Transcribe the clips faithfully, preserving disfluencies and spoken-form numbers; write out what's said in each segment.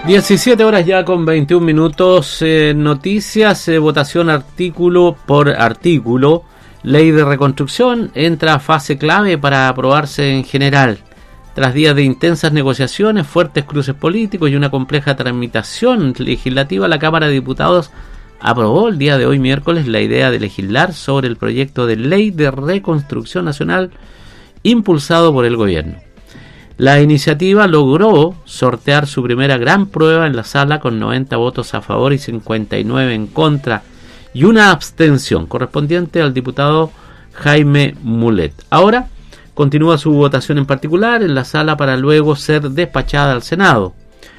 diecisiete horas ya con veintiún minutos. Eh, noticias, eh, votación artículo por artículo. Ley de reconstrucción entra a fase clave para aprobarse en general. Tras días de intensas negociaciones, fuertes cruces políticos y una compleja tramitación legislativa, la Cámara de Diputados aprobó el día de hoy, miércoles, la idea de legislar sobre el proyecto de Ley de Reconstrucción Nacional impulsado por el gobierno. La iniciativa logró sortear su primera gran prueba en la sala con noventa votos a favor y cincuenta y nueve en contra y una abstención correspondiente al diputado Jaime Mulet. Ahora continúa su votación en particular en la sala para luego ser despachada al Senado.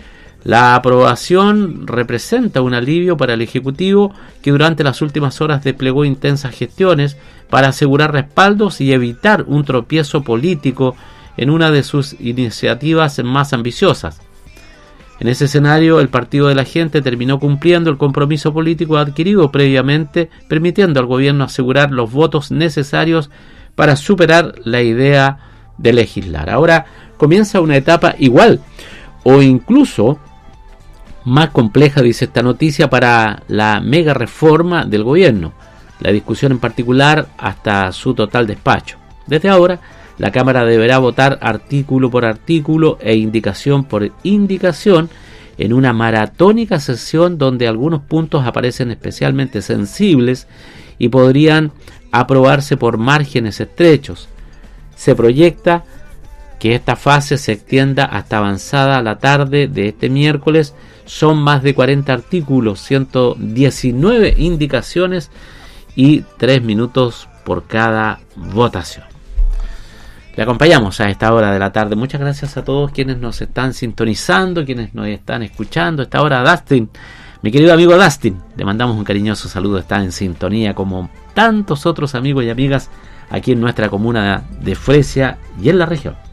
La aprobación representa un alivio para el Ejecutivo, que durante las últimas horas desplegó intensas gestiones para asegurar respaldos y evitar un tropiezo político en una de sus iniciativas más ambiciosas. En ese escenario, el Partido de la Gente terminó cumpliendo el compromiso político adquirido previamente, permitiendo al gobierno asegurar los votos necesarios para superar la idea de legislar. Ahora comienza una etapa igual o incluso más compleja, dice esta noticia, para la mega reforma del gobierno, la discusión en particular hasta su total despacho. Desde ahora, la Cámara deberá votar artículo por artículo e indicación por indicación en una maratónica sesión donde algunos puntos aparecen especialmente sensibles y podrían aprobarse por márgenes estrechos. Se proyecta que esta fase se extienda hasta avanzada la tarde de este miércoles. Son más de cuarenta artículos, ciento diecinueve indicaciones y tres minutos por cada votación. Le acompañamos a esta hora de la tarde. Muchas gracias a todos quienes nos están sintonizando, quienes nos están escuchando. A esta hora, Dustin, mi querido amigo Dustin, le mandamos un cariñoso saludo. Está en sintonía como tantos otros amigos y amigas aquí en nuestra comuna de Fresia y en la región.